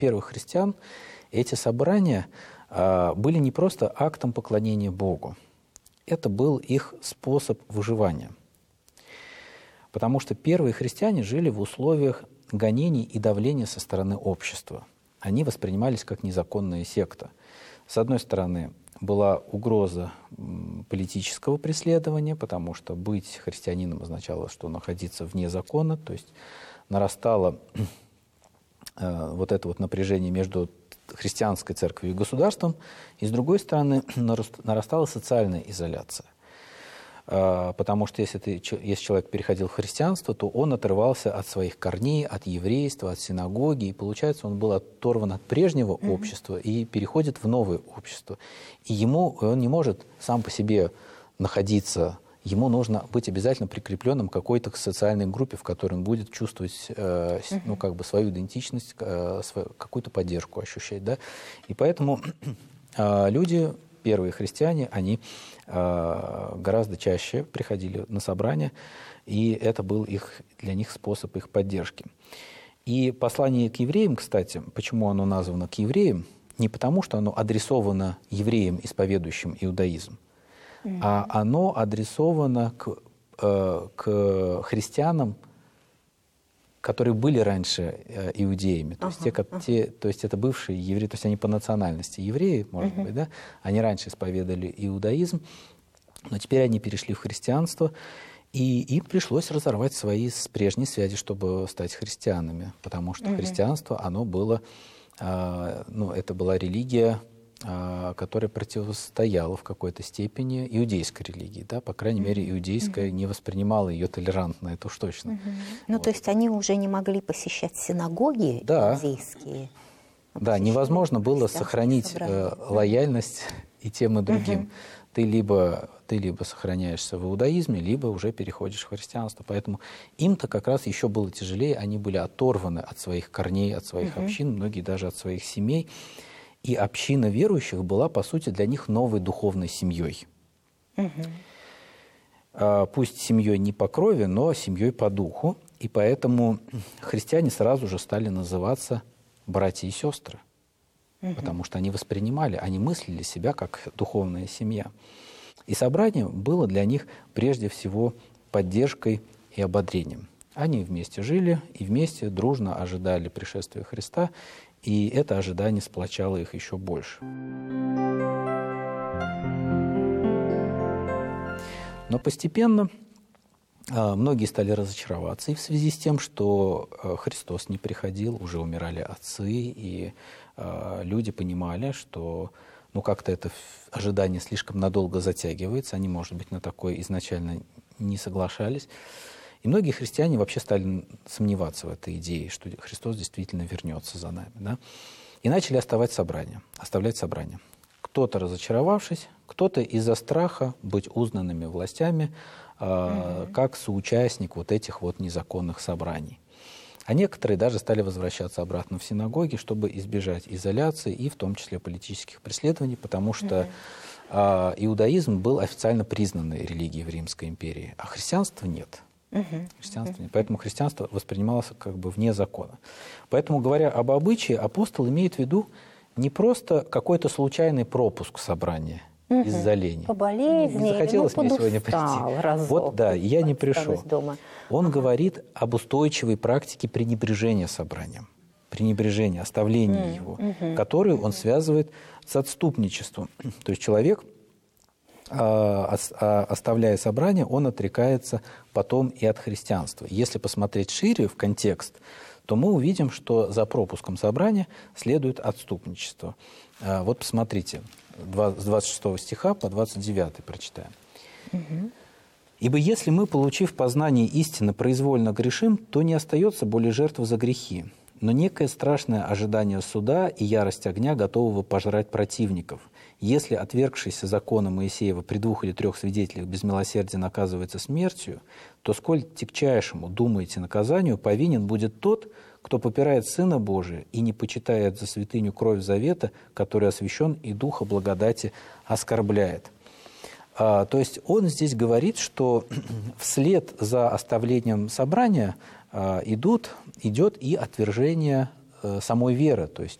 первых христиан эти собрания были не просто актом поклонения Богу. Это был их способ выживания. Потому что первые христиане жили в условиях гонений и давления со стороны общества. Они воспринимались как незаконная секта. С одной стороны, была угроза политического преследования, потому что быть христианином означало, что находиться вне закона, то есть нарастало вот это вот напряжение между христианской церковью и государством, и, с другой стороны, нарастала социальная изоляция. Потому что если человек переходил в христианство, то он отрывался от своих корней, от еврейства, от синагоги, и, получается, он был оторван от прежнего общества и переходит в новое общество. И он не может сам по себе находиться, ему нужно быть обязательно прикрепленным к какой-то социальной группе, в которой он будет чувствовать свою идентичность, какую-то поддержку ощущать. Да? И поэтому люди, первые христиане, они гораздо чаще приходили на собрания, и это был для них способ их поддержки. И послание к евреям, кстати, почему оно названо к евреям, не потому, что оно адресовано евреям, исповедующим иудаизм, а оно адресовано к христианам, которые были раньше иудеями, то есть это бывшие евреи, то есть они по национальности евреи, может быть, да? Они раньше исповедовали иудаизм, но теперь они перешли в христианство, и им пришлось разорвать свои прежние связи, чтобы стать христианами, потому что христианство, оно было, это была религия, которая противостояла в какой-то степени иудейской религии. Да? По крайней мере, иудейская не воспринимала ее толерантно, это уж точно. То есть они уже не могли посещать синагоги иудейские? Да, невозможно было сохранить лояльность и тем, и другим. Ты либо сохраняешься в иудаизме, либо уже переходишь в христианство. Поэтому им-то как раз еще было тяжелее, они были оторваны от своих корней, от своих общин, многие даже от своих семей. И община верующих была, по сути, для них новой духовной семьей. Пусть семьей не по крови, но семьей по духу. И поэтому христиане сразу же стали называться братья и сестры. Потому что они воспринимали, они мыслили себя как духовная семья. И собрание было для них прежде всего поддержкой и ободрением. Они вместе жили и вместе дружно ожидали пришествия Христа, и это ожидание сплочало их еще больше. Но постепенно многие стали разочароваться и в связи с тем, что Христос не приходил, уже умирали отцы, и люди понимали, что как-то это ожидание слишком надолго затягивается, они, может быть, на такое изначально не соглашались. И многие христиане вообще стали сомневаться в этой идее, что Христос действительно вернется за нами. Да? И начали оставлять собрания. Кто-то разочаровавшись, кто-то из-за страха быть узнанными властями, как соучастник вот этих вот незаконных собраний. А некоторые даже стали возвращаться обратно в синагоги, чтобы избежать изоляции и в том числе политических преследований, потому что иудаизм был официально признанной религией в Римской империи, а христианства нет. Поэтому христианство воспринималось как бы вне закона. Поэтому, говоря об обычае, апостол имеет в виду не просто какой-то случайный пропуск собрания из-за лени. По болезни, не захотелось мне сегодня прийти. Я не пришел. Он говорит об устойчивой практике пренебрежения собранием, пренебрежения, оставления его, которую он связывает с отступничеством. То есть человек, оставляя собрание, он отрекается потом и от христианства. Если посмотреть шире в контекст, то мы увидим, что за пропуском собрания следует отступничество. Вот посмотрите, с 26 стиха по 29 прочитаем. «Ибо если мы, получив познание истины, произвольно грешим, то не остается более жертвы за грехи, но некое страшное ожидание суда и ярость огня, готового пожрать противников. Если отвергшийся закона Моисеева при 2 или 3 свидетелях без милосердия наказывается смертью, то сколь тягчайшему, думаете, наказанию повинен будет тот, кто попирает Сына Божия и не почитает за святыню кровь завета, который освящен и Духа благодати оскорбляет». То есть он здесь говорит, что вслед за оставлением собрания идет и отвержение самой веры, то есть